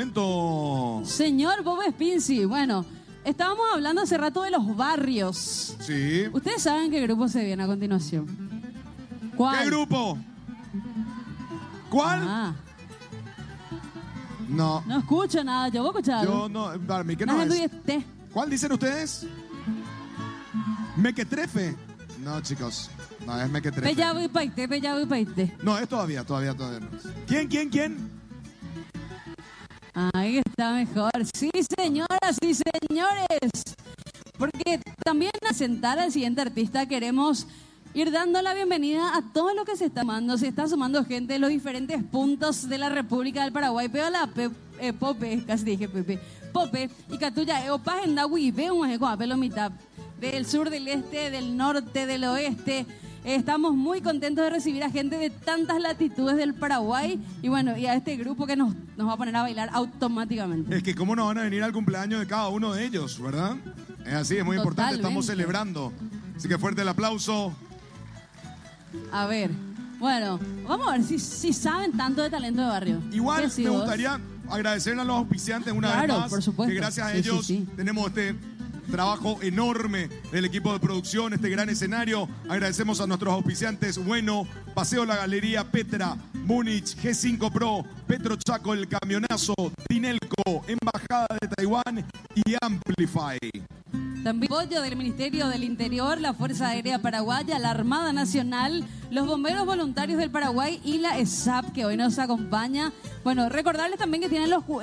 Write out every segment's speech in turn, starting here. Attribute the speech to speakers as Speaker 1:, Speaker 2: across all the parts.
Speaker 1: momento.
Speaker 2: Señor Bob Spinzi, bueno, estábamos hablando hace rato de los barrios.
Speaker 1: Sí.
Speaker 2: ¿Ustedes saben qué grupo se viene a continuación? ¿Cuál?
Speaker 1: ¿Qué grupo? ¿Cuál?
Speaker 2: Ah,
Speaker 1: No.
Speaker 2: no escucho nada, yo voy a escuchar.
Speaker 1: Yo no. Darme, ¿qué no es? ¿Cuál dicen ustedes? Mequetrefe. No, chicos. No, es Mequetrefe.
Speaker 2: Pellavo y paite.
Speaker 1: No, es todavía no. ¿Quién?
Speaker 2: Ahí está mejor. Sí, señoras y señores. Porque también al sentar al siguiente artista queremos ir dando la bienvenida a todo lo que se está sumando. Se está sumando gente de los diferentes puntos de la República del Paraguay. Pero la Pope, casi dije Pepe. Pope y Catuya, Eopa en Dawi, veo un eco a pelo mitad. Del sur, del este, del norte, del oeste. Estamos muy contentos de recibir a gente de tantas latitudes del Paraguay y bueno, y a este grupo que nos va a poner a bailar automáticamente.
Speaker 1: Es que cómo no van a venir al cumpleaños de cada uno de ellos, ¿verdad? Es así, es muy importante, estamos celebrando. Así que fuerte el aplauso.
Speaker 2: A ver, bueno, vamos a ver si saben tanto de talento de barrio.
Speaker 1: Igual me gustaría agradecerle a los auspiciantes una vez más.
Speaker 2: Por supuesto.
Speaker 1: Que gracias a ellos tenemos este trabajo enorme del equipo de producción, este gran escenario. Agradecemos a nuestros auspiciantes: Bueno, Paseo La Galería, Petra, Múnich, G5 Pro, Petro Chaco, El Camionazo, Tinelco, Embajada de Taiwán y Amplify.
Speaker 2: También apoyo del Ministerio del Interior, la Fuerza Aérea Paraguaya, la Armada Nacional, los Bomberos Voluntarios del Paraguay y la ESAP, que hoy nos acompaña. Bueno, recordarles también que tienen los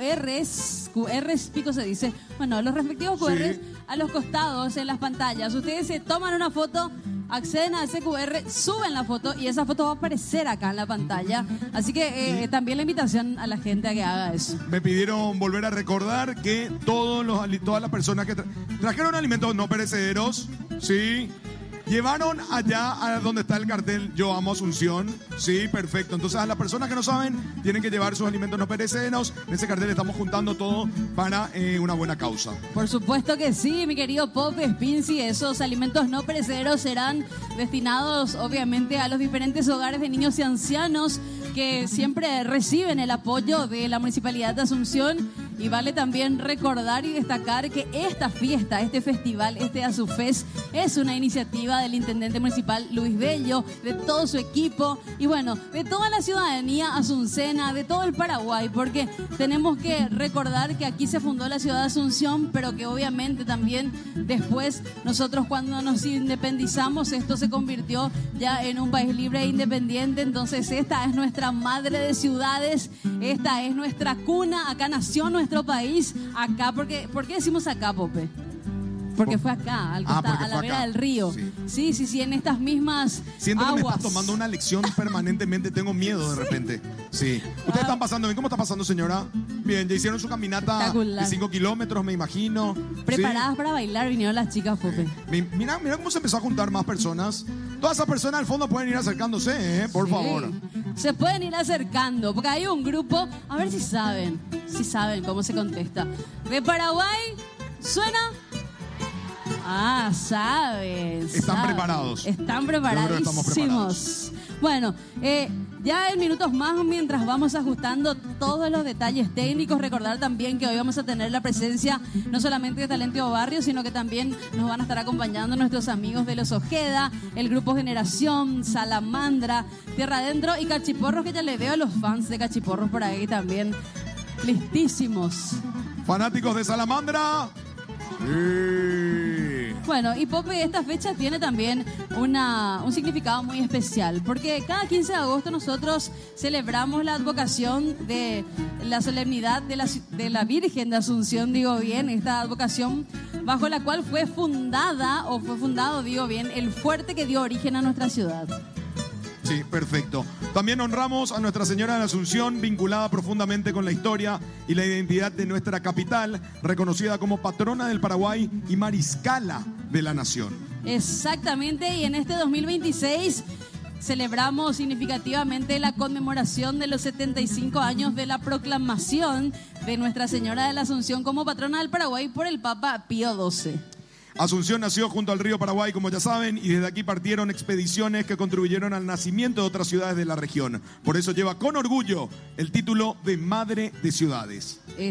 Speaker 2: QRs pico se dice, bueno, los respectivos QRs a los costados en las pantallas. Ustedes se toman una foto, acceden a ese QR, suben la foto y esa foto va a aparecer acá en la pantalla. Así que también la invitación a la gente a que haga eso.
Speaker 1: Me pidieron volver a recordar que todas las personas que trajeron alimentos no perecederos, sí, llevaron allá a donde está el cartel Yo Amo Asunción. Sí, perfecto. Entonces a las personas que no saben tienen que llevar sus alimentos no perecederos. En ese cartel estamos juntando todo para una buena causa.
Speaker 2: Por supuesto que sí, mi querido Pop Spinzi. Esos alimentos no perecederos serán destinados obviamente a los diferentes hogares de niños y ancianos que siempre reciben el apoyo de la Municipalidad de Asunción. Y vale también recordar y destacar que esta fiesta, este festival, este Azufest, es una iniciativa del intendente municipal Luis Bello, de todo su equipo y bueno, de toda la ciudadanía asuncena, de todo el Paraguay, porque tenemos que recordar que aquí se fundó la ciudad de Asunción, pero que obviamente también después nosotros cuando nos independizamos, esto se convirtió ya en un país libre e independiente. Entonces esta es nuestra madre de ciudades, esta es nuestra cuna, acá nació nuestro país, acá, ¿por qué decimos acá, Pope? Porque fue acá, al costado, a la vera del río. Sí, en estas mismas
Speaker 1: Siento
Speaker 2: aguas.
Speaker 1: Que me estás tomando una lección permanentemente, tengo miedo de repente. Sí. ¿Ustedes están pasando bien? ¿Cómo está pasando, señora? Bien, ya hicieron su caminata de 5 kilómetros, me imagino.
Speaker 2: Preparadas para bailar vinieron las chicas, Pope.
Speaker 1: Mira cómo se empezó a juntar más personas. Todas esas personas al fondo pueden ir acercándose, por favor.
Speaker 2: Se pueden ir acercando, porque hay un grupo, a ver si saben cómo se contesta. De Paraguay, ¿suena? Ah, saben.
Speaker 1: Están preparados.
Speaker 2: Están preparadísimos. Bueno, ya en minutos más, mientras vamos ajustando todos los detalles técnicos, recordar también que hoy vamos a tener la presencia no solamente de Talento Barrio, sino que también nos van a estar acompañando nuestros amigos de Los Ojeda, el grupo Generación, Salamandra, Tierra Adentro y Cachiporros, que ya le veo a los fans de Cachiporros por ahí también listísimos.
Speaker 1: Fanáticos de Salamandra.
Speaker 2: Bueno, y Pope, esta fecha tiene también un significado muy especial, porque cada 15 de agosto nosotros celebramos la advocación de la solemnidad de la Virgen de Asunción, digo bien, esta advocación bajo la cual fue fundado, digo bien, el fuerte que dio origen a nuestra ciudad.
Speaker 1: Sí, perfecto. También honramos a Nuestra Señora de la Asunción, vinculada profundamente con la historia y la identidad de nuestra capital, reconocida como patrona del Paraguay y mariscala de la nación.
Speaker 2: Exactamente, y en este 2026 celebramos significativamente la conmemoración de los 75 años de la proclamación de Nuestra Señora de la Asunción como patrona del Paraguay por el Papa Pío XII.
Speaker 1: Asunción nació junto al río Paraguay, como ya saben, y desde aquí partieron expediciones que contribuyeron al nacimiento de otras ciudades de la región. Por eso lleva con orgullo el título de Madre de Ciudades.